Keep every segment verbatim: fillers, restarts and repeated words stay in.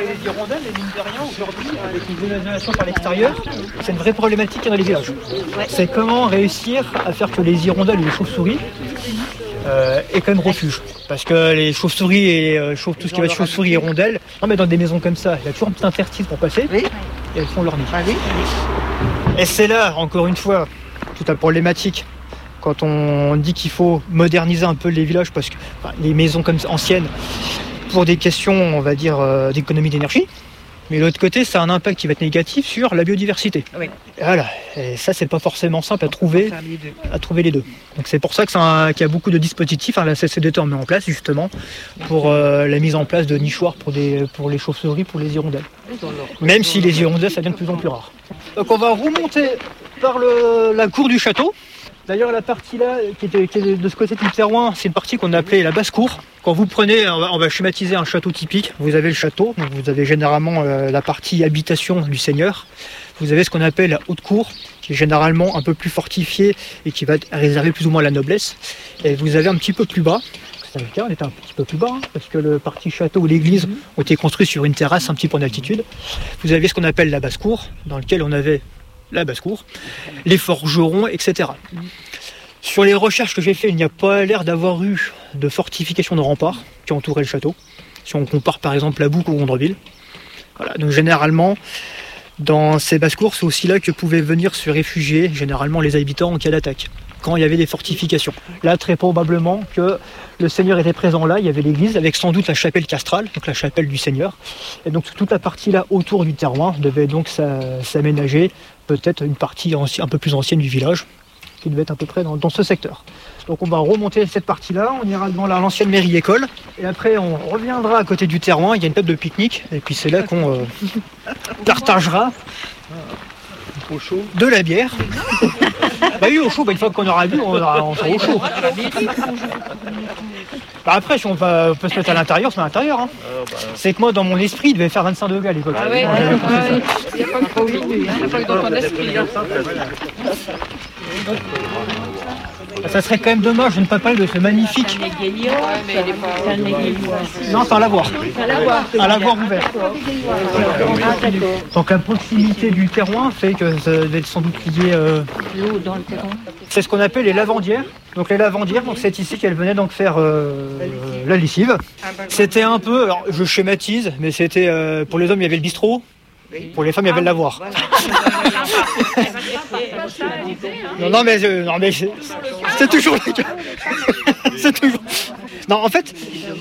les hirondelles, les mine de rien, aujourd'hui, avec les isolation par l'extérieur, c'est une vraie problématique dans les villages. C'est comment réussir à faire que les hirondelles et les chauves-souris euh, aient quand même refuge. Parce que les chauves-souris et euh, chauve, tout ce qui va être chauves-souris et hirondelles, non mais dans des maisons comme ça, il y a toujours un petit interstice pour passer, oui. Et elles font leur nid. Ah, oui. Et c'est là, encore une fois, toute la problématique. Quand on dit qu'il faut moderniser un peu les villages, parce que enfin, les maisons comme anciennes, pour des questions, on va dire, euh, d'économie d'énergie, mais de l'autre côté, ça a un impact qui va être négatif sur la biodiversité. Oui. Et voilà, et ça, c'est pas forcément simple à trouver, à trouver les deux. Donc c'est pour ça que un, qu'il y a beaucoup de dispositifs, hein, la C C D T en met en place justement pour euh, la mise en place de nichoirs pour, des, pour les chauves-souris, pour les hirondelles. Même si les hirondelles, ça devient de plus en plus rare. Donc on va remonter par le, la cour du château. D'ailleurs, la partie là, qui est, qui est de ce côté du terroir, c'est une partie qu'on appelait la basse-cour. Quand vous prenez, on va, on va schématiser un château typique. Vous avez le château, donc vous avez généralement euh, la partie habitation du seigneur. Vous avez ce qu'on appelle la haute cour, qui est généralement un peu plus fortifiée et qui va être réservée plus ou moins à la noblesse. Et vous avez un petit peu plus bas, c'est le cas, on était un petit peu plus bas, hein, parce que le parti château ou l'église ont été construits sur une terrasse un petit peu en altitude. Vous avez ce qu'on appelle la basse-cour, dans laquelle on avait la basse-cour, les forgerons, et cetera. Sur les recherches que j'ai faites, il n'y a pas l'air d'avoir eu de fortification de remparts qui entouraient le château. Si on compare par exemple la Boucle ou Gondreville. Voilà, donc généralement, dans ces basses-cours, c'est aussi là que pouvaient venir se réfugier généralement les habitants en cas d'attaque, quand il y avait des fortifications. Là, très probablement que le seigneur était présent là, il y avait l'église, avec sans doute la chapelle castrale, donc la chapelle du seigneur. Et donc toute la partie là autour du terroir devait donc s'aménager, peut-être une partie un peu plus ancienne du village, qui devait être à peu près dans, dans ce secteur. Donc on va remonter cette partie-là, on ira devant l'ancienne mairie-école, et après on reviendra à côté du terroir, il y a une table de pique-nique, et puis c'est là qu'on euh, partagera au chaud de la bière. Bah oui, au chaud, bah une fois qu'on aura bu, on, aura, on sera au chaud. Bah après, si on, va, on peut se mettre à l'intérieur, c'est à l'intérieur. Hein. C'est que moi, dans mon esprit, il devait faire vingt-cinq degrés à l'époque. Ah ouais, il n'y a pas que trop vite, il n'y a pas que dans ton esprit. Ça serait quand même dommage de ne pas parler de ce magnifique. Non, c'est un lavoir. Un lavoir ouvert. Donc la proximité du terroir fait que ça devait être sans doute lié. Euh... L'eau dans le terroir. C'est ce qu'on appelle les lavandières. Donc les lavandières, donc c'est ici qu'elles venaient donc faire euh, la lessive. C'était un peu, alors je schématise, mais c'était euh, pour les hommes il y avait le bistrot. Pour les femmes, il y avait le lavoir. non, non, mais, euh, non, mais c'est, c'est toujours le cas. c'est toujours. Non, en fait,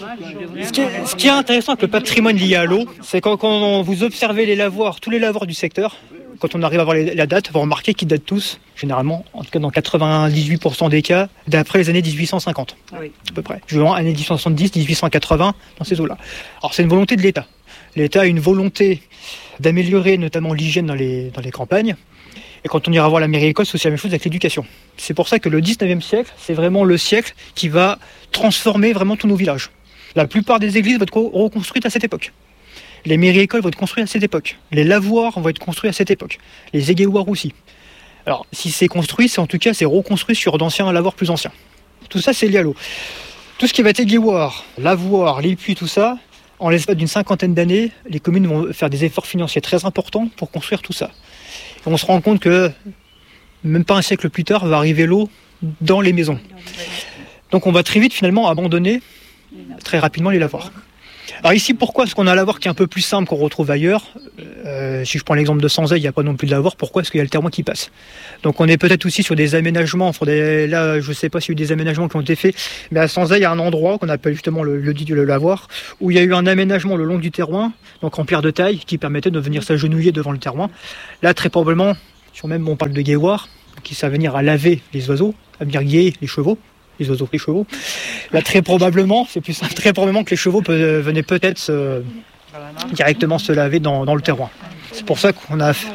ce qui, est, ce qui est intéressant avec le patrimoine lié à l'eau, c'est quand, quand vous observez les lavoirs, tous les lavoirs du secteur, quand on arrive à voir les, la date, vous remarquez qu'ils datent tous, généralement, en tout cas dans quatre-vingt-dix-huit pour cent des cas, d'après les années dix-huit cent cinquante, oui. À peu près. Genre années dix-huit cent soixante-dix, dix-huit cent quatre-vingts, dans ces eaux-là. Alors c'est une volonté de l'État. L'État a une volonté d'améliorer notamment l'hygiène dans les, dans les campagnes. Et quand on ira voir la mairie-école, c'est aussi la même chose avec l'éducation. C'est pour ça que le dix-neuvième siècle, c'est vraiment le siècle qui va transformer vraiment tous nos villages. La plupart des églises vont être reconstruites à cette époque. Les mairies-écoles vont être construites à cette époque. Les lavoirs vont être construits à cette époque. Les égueuoirs aussi. Alors, si c'est construit, c'est en tout cas c'est reconstruit sur d'anciens lavoirs plus anciens. Tout ça, c'est lié à l'eau. Tout ce qui va être égueuoir, lavoir, les puits, tout ça, en l'espace d'une cinquantaine d'années, les communes vont faire des efforts financiers très importants pour construire tout ça. Et on se rend compte que, même pas un siècle plus tard, va arriver l'eau dans les maisons. Donc on va très vite finalement abandonner très rapidement les lavoirs. Alors ici, pourquoi est-ce qu'on a un lavoir qui est un peu plus simple qu'on retrouve ailleurs ? euh, Si je prends l'exemple de Sanzay, il n'y a pas non plus de lavoir. Pourquoi est-ce qu'il y a le terroir qui passe ? Donc on est peut-être aussi sur des aménagements. Des, là, je ne sais pas s'il y a eu des aménagements qui ont été faits, mais à Sanzay, il y a un endroit qu'on appelle justement le, le dit le lavoir, où il y a eu un aménagement le long du terroir, donc en pierre de taille, qui permettait de venir s'agenouiller devant le terroir. Là, très probablement, sur même on parle de guéoir, qui sert à venir à laver les oiseaux, à venir guérir les chevaux. les oiseaux, les chevaux. Là, très probablement, c'est plus simple, très probablement que les chevaux peut, venaient peut-être se, directement se laver dans, dans le terroir. C'est pour ça qu'on a affaire.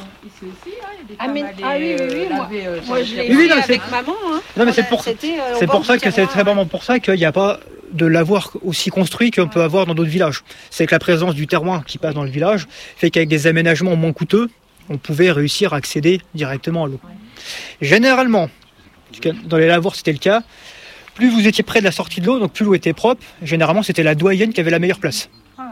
Ah, mais, ah oui, oui, oui, moi, moi je l'ai oui, oui, non, avec maman. Hein. Non, mais c'est pour, c'est pour ça que c'est très vraiment pour ça qu'il n'y a pas de lavoir aussi construit qu'on peut avoir dans d'autres villages. C'est que la présence du terroir qui passe dans le village fait qu'avec des aménagements moins coûteux, on pouvait réussir à accéder directement à l'eau. Généralement, dans les lavoirs c'était le cas, plus vous étiez près de la sortie de l'eau, donc plus l'eau était propre, généralement c'était la doyenne qui avait la meilleure place.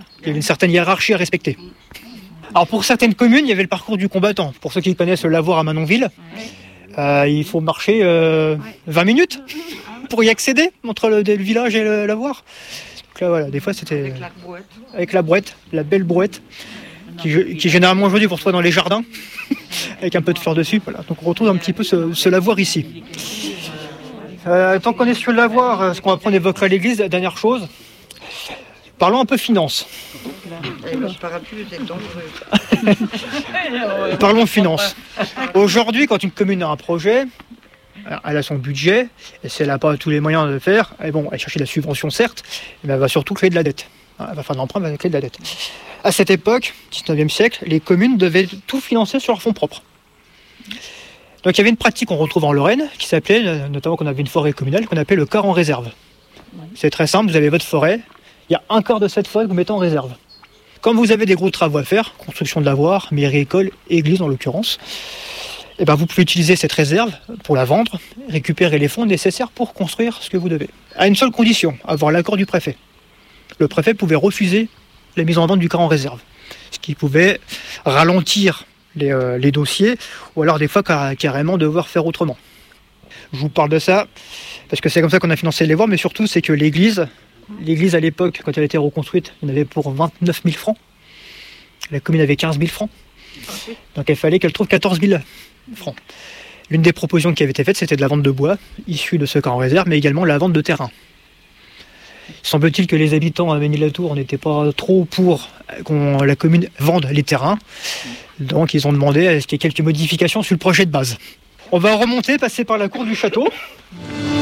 Il y avait une certaine hiérarchie à respecter. Alors pour certaines communes, il y avait le parcours du combattant. Pour ceux qui connaissent le lavoir à Manonville, euh, il faut marcher euh, vingt minutes pour y accéder entre le, le village et le lavoir. Donc là, voilà, des fois c'était Avec la brouette. avec la brouette, la belle brouette, qui, qui est généralement aujourd'hui pour se trouver dans les jardins, avec un peu de fleurs dessus. Voilà. Donc on retrouve un petit peu ce, ce lavoir ici. Euh, tant qu'on est sur le lavoir, ce qu'on va prendre évoquera l'église, la dernière chose. Parlons un peu finance. Le parapluie est dangereux. Parlons finance. Aujourd'hui, quand une commune a un projet, elle a son budget, et si elle n'a pas tous les moyens de le faire, elle, bon, elle cherche de la subvention certes, mais elle va surtout créer de la dette. Elle va faire de l'emprunt, elle va créer de la dette. À cette époque, dix-neuvième siècle, les communes devaient tout financer sur leurs fonds propres. Donc il y avait une pratique qu'on retrouve en Lorraine, qui s'appelait, notamment qu'on avait une forêt communale, qu'on appelait le quart en réserve. C'est très simple, vous avez votre forêt, il y a un quart de cette forêt que vous mettez en réserve. Quand vous avez des gros travaux à faire, construction de lavoir, mairie, école, église en l'occurrence, eh ben vous pouvez utiliser cette réserve pour la vendre, récupérer les fonds nécessaires pour construire ce que vous devez. À une seule condition, avoir l'accord du préfet. Le préfet pouvait refuser la mise en vente du quart en réserve, ce qui pouvait ralentir les, euh, les dossiers, ou alors des fois car, carrément devoir faire autrement. Je vous parle de ça parce que c'est comme ça qu'on a financé les voies, mais surtout c'est que l'église, l'église à l'époque, quand elle a été reconstruite, il y en avait pour vingt-neuf mille francs. La commune avait quinze mille francs. Donc il fallait qu'elle trouve quatorze mille francs. L'une des propositions qui avait été faite, c'était de la vente de bois, issue de ce quart en réserve, mais également la vente de terrain. Il semble-t-il que les habitants à Ménil-la-Tour n'étaient pas trop pour qu'on la commune vende les terrains. Donc ils ont demandé à ce qu'il y ait quelques modifications sur le projet de base. On va remonter, passer par la cour du château.